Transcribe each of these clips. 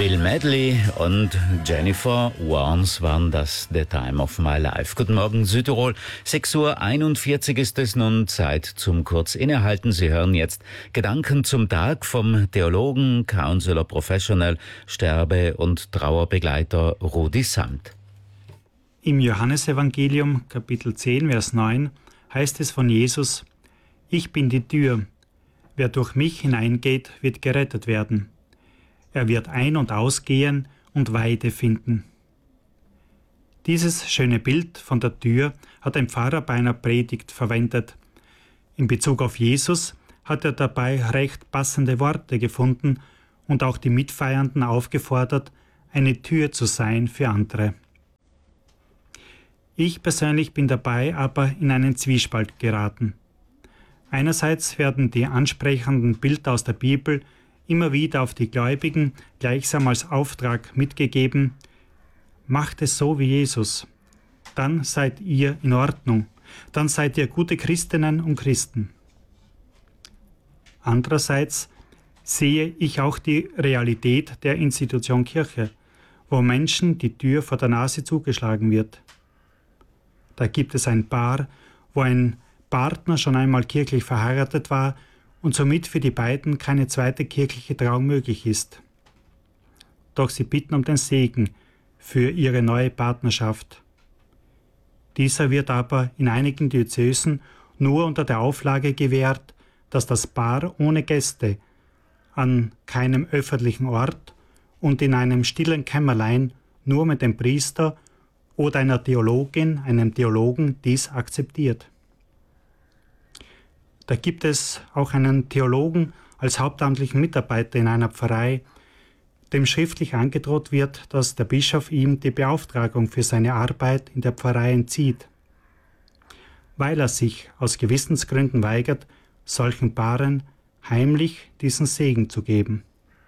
Bill Medley und Jennifer Warnes waren das The Time of My Life. Guten Morgen Südtirol, 6:41 Uhr ist es nun, Zeit zum kurz innehalten. Sie hören jetzt Gedanken zum Tag vom Theologen, Counselor Professional, Sterbe- und Trauerbegleiter Rudi Samt. Im Johannesevangelium, Kapitel 10, Vers 9, heißt es von Jesus: Ich bin die Tür. Wer durch mich hineingeht, wird gerettet werden. Er wird ein- und ausgehen und Weide finden. Dieses schöne Bild von der Tür hat ein Pfarrer bei einer Predigt verwendet. In Bezug auf Jesus hat er dabei recht passende Worte gefunden und auch die Mitfeiernden aufgefordert, eine Tür zu sein für andere. Ich persönlich bin dabei aber in einen Zwiespalt geraten. Einerseits werden die ansprechenden Bilder aus der Bibel immer wieder auf die Gläubigen gleichsam als Auftrag mitgegeben: Macht es so wie Jesus, dann seid ihr in Ordnung, dann seid ihr gute Christinnen und Christen. Andererseits sehe ich auch die Realität der Institution Kirche, wo Menschen die Tür vor der Nase zugeschlagen wird. Da gibt es ein Paar, wo ein Partner schon einmal kirchlich verheiratet war und somit für die beiden keine zweite kirchliche Trauung möglich ist. Doch sie bitten um den Segen für ihre neue Partnerschaft. Dieser wird aber in einigen Diözesen nur unter der Auflage gewährt, dass das Paar ohne Gäste an keinem öffentlichen Ort und in einem stillen Kämmerlein nur mit dem Priester oder einer Theologin, einem Theologen dies akzeptiert. Da gibt es auch einen Theologen als hauptamtlichen Mitarbeiter in einer Pfarrei, dem schriftlich angedroht wird, dass der Bischof ihm die Beauftragung für seine Arbeit in der Pfarrei entzieht, weil er sich aus Gewissensgründen weigert, solchen Paaren heimlich diesen Segen zu geben.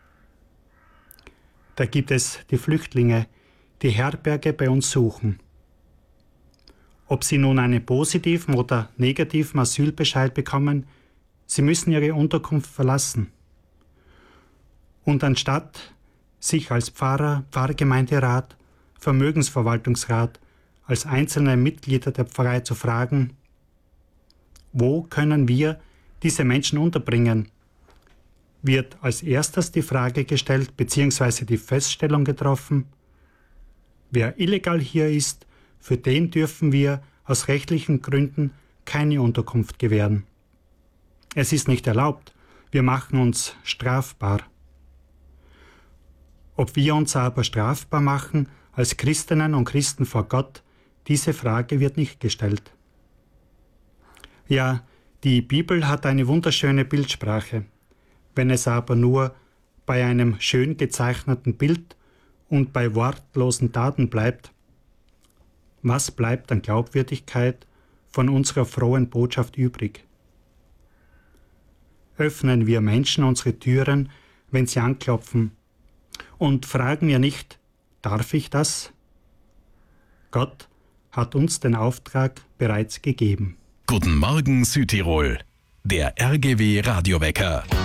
Da gibt es die Flüchtlinge, die Herberge bei uns suchen. Ob sie nun einen positiven oder negativen Asylbescheid bekommen, sie müssen ihre Unterkunft verlassen. Und anstatt sich als Pfarrer, Pfarrgemeinderat, Vermögensverwaltungsrat, als einzelne Mitglieder der Pfarrei zu fragen: Wo können wir diese Menschen unterbringen, wird als erstes die Frage gestellt bzw. die Feststellung getroffen: Wer illegal hier ist, für den dürfen wir aus rechtlichen Gründen keine Unterkunft gewähren. Es ist nicht erlaubt, wir machen uns strafbar. Ob wir uns aber strafbar machen als Christinnen und Christen vor Gott, diese Frage wird nicht gestellt. Ja, die Bibel hat eine wunderschöne Bildsprache. Wenn es aber nur bei einem schön gezeichneten Bild und bei wortlosen Taten bleibt, was bleibt an Glaubwürdigkeit von unserer frohen Botschaft übrig? Öffnen wir Menschen unsere Türen, wenn sie anklopfen, und fragen wir nicht: Darf ich das? Gott hat uns den Auftrag bereits gegeben. Guten Morgen Südtirol, der RGW Radiowecker.